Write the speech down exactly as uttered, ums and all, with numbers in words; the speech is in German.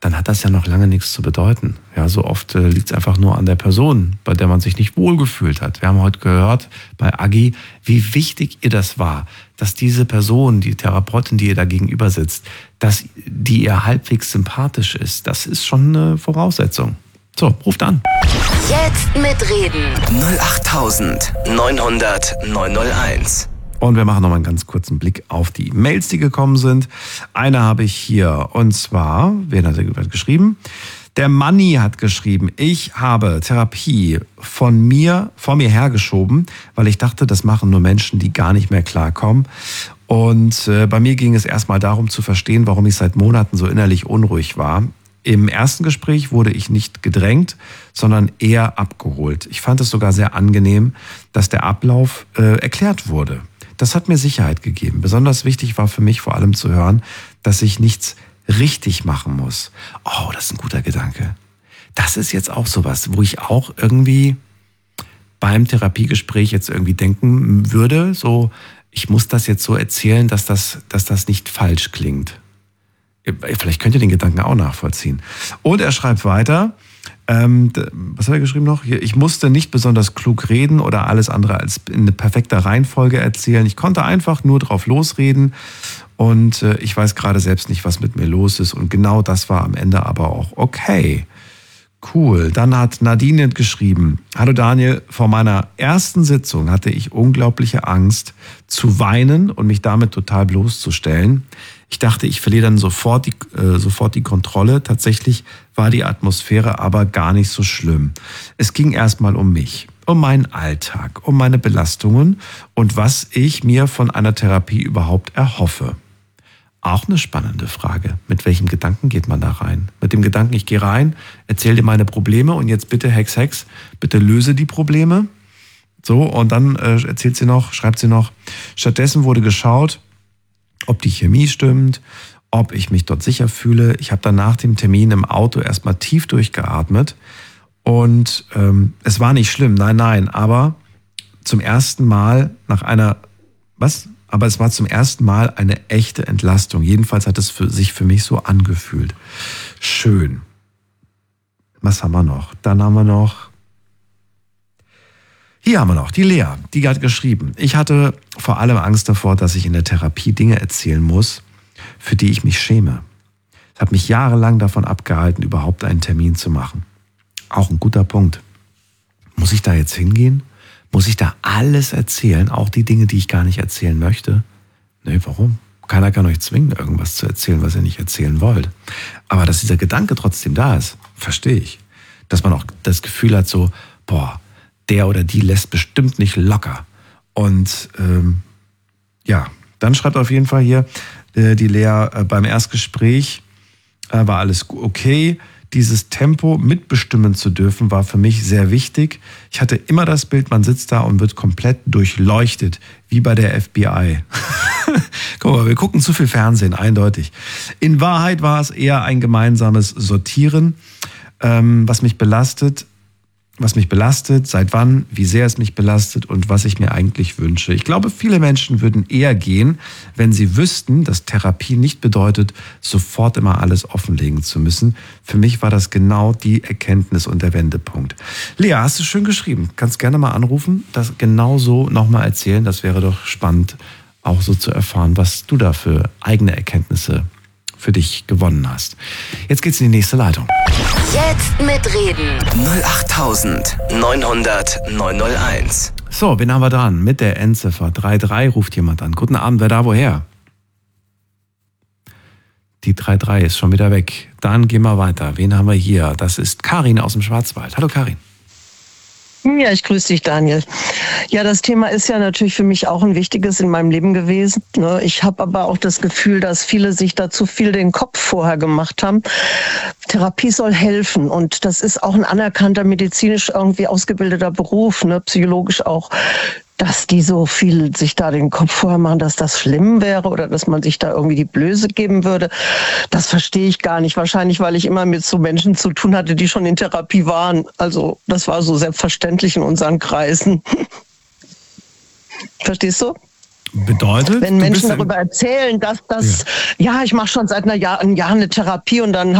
dann hat das ja noch lange nichts zu bedeuten. Ja, so oft äh, liegt es einfach nur an der Person, bei der man sich nicht wohlgefühlt hat. Wir haben heute gehört bei Agi, wie wichtig ihr das war, dass diese Person, die Therapeutin, die ihr da gegenüber sitzt, dass die ihr halbwegs sympathisch ist. Das ist schon eine Voraussetzung. So, ruft an. Jetzt mitreden. null acht neunhundert neunhunderteins. Und wir machen noch mal einen ganz kurzen Blick auf die Mails, die gekommen sind. Eine habe ich hier, und zwar, wer hat geschrieben? Der Manni hat geschrieben, ich habe Therapie von mir, vor mir hergeschoben, weil ich dachte, das machen nur Menschen, die gar nicht mehr klarkommen. Und äh, bei mir ging es erstmal darum zu verstehen, warum ich seit Monaten so innerlich unruhig war. Im ersten Gespräch wurde ich nicht gedrängt, sondern eher abgeholt. Ich fand es sogar sehr angenehm, dass der Ablauf äh, erklärt wurde. Das hat mir Sicherheit gegeben. Besonders wichtig war für mich vor allem zu hören, dass ich nichts richtig machen muss. Oh, das ist ein guter Gedanke. Das ist jetzt auch sowas, wo ich auch irgendwie beim Therapiegespräch jetzt irgendwie denken würde, so, ich muss das jetzt so erzählen, dass das, dass das nicht falsch klingt. Vielleicht könnt ihr den Gedanken auch nachvollziehen. Und er schreibt weiter, ähm, was hat er geschrieben noch? Ich musste nicht besonders klug reden oder alles andere als in perfekter Reihenfolge erzählen. Ich konnte einfach nur drauf losreden und äh, ich weiß gerade selbst nicht, was mit mir los ist. Und genau das war am Ende aber auch okay. Cool. Dann hat Nadine geschrieben, hallo Daniel, vor meiner ersten Sitzung hatte ich unglaubliche Angst zu weinen und mich damit total bloßzustellen. Ich dachte, ich verliere dann sofort die, äh, sofort die Kontrolle. Tatsächlich war die Atmosphäre aber gar nicht so schlimm. Es ging erstmal um mich, um meinen Alltag, um meine Belastungen und was ich mir von einer Therapie überhaupt erhoffe. Auch eine spannende Frage. Mit welchem Gedanken geht man da rein? Mit dem Gedanken, ich gehe rein, erzähle dir meine Probleme und jetzt bitte Hex, Hex, bitte löse die Probleme. So, und dann äh, erzählt sie noch, schreibt sie noch, stattdessen wurde geschaut, ob die Chemie stimmt, ob ich mich dort sicher fühle. Ich habe dann nach dem Termin im Auto erstmal tief durchgeatmet und ähm, es war nicht schlimm, nein, nein, aber zum ersten Mal nach einer, was? Aber es war zum ersten Mal eine echte Entlastung. Jedenfalls hat es für sich für mich so angefühlt. Schön. Was haben wir noch? Dann haben wir noch... Hier haben wir noch die Lea, die hat geschrieben. Ich hatte vor allem Angst davor, dass ich in der Therapie Dinge erzählen muss, für die ich mich schäme. Es hat mich jahrelang davon abgehalten, überhaupt einen Termin zu machen. Auch ein guter Punkt. Muss ich da jetzt hingehen? Muss ich da alles erzählen? Auch die Dinge, die ich gar nicht erzählen möchte? Nee, warum? Keiner kann euch zwingen, irgendwas zu erzählen, was ihr nicht erzählen wollt. Aber dass dieser Gedanke trotzdem da ist, verstehe ich. Dass man auch das Gefühl hat so, boah, der oder die lässt bestimmt nicht locker. Und ähm, ja, dann schreibt auf jeden Fall hier äh, die Lea, äh, beim Erstgespräch äh, war alles okay. Dieses Tempo mitbestimmen zu dürfen, war für mich sehr wichtig. Ich hatte immer das Bild, man sitzt da und wird komplett durchleuchtet, wie bei der F B I. Guck mal, wir gucken zu viel Fernsehen, eindeutig. In Wahrheit war es eher ein gemeinsames Sortieren, ähm, was mich belastet. Was mich belastet, seit wann, wie sehr es mich belastet und was ich mir eigentlich wünsche. Ich glaube, viele Menschen würden eher gehen, wenn sie wüssten, dass Therapie nicht bedeutet, sofort immer alles offenlegen zu müssen. Für mich war das genau die Erkenntnis und der Wendepunkt. Lea, hast du schön geschrieben. Kannst gerne mal anrufen, das genau so nochmal erzählen. Das wäre doch spannend, auch so zu erfahren, was du da für eigene Erkenntnisse für dich gewonnen hast. Jetzt geht's in die nächste Leitung. Jetzt mitreden. null acht neunhundert neunhunderteins. So, wen haben wir dran? Mit der Endziffer drei drei ruft jemand an. Guten Abend, wer da woher? Die drei drei ist schon wieder weg. Dann gehen wir weiter. Wen haben wir hier? Das ist Karin aus dem Schwarzwald. Hallo Karin. Ja, ich grüße dich, Daniel. Ja, das Thema ist ja natürlich für mich auch ein wichtiges in meinem Leben gewesen. Ich habe aber auch das Gefühl, dass viele sich da zu viel den Kopf vorher gemacht haben. Therapie soll helfen und das ist auch ein anerkannter medizinisch irgendwie ausgebildeter Beruf, ne, psychologisch auch. Dass die so viel sich da den Kopf vorher machen, dass das schlimm wäre oder dass man sich da irgendwie die Blöße geben würde, das verstehe ich gar nicht. Wahrscheinlich, weil ich immer mit so Menschen zu tun hatte, die schon in Therapie waren. Also das war so selbstverständlich in unseren Kreisen. Verstehst du? Bedeutet? Wenn Menschen darüber erzählen, dass das, ja, ja ich mache schon seit einer Jahr, einem Jahr eine Therapie und dann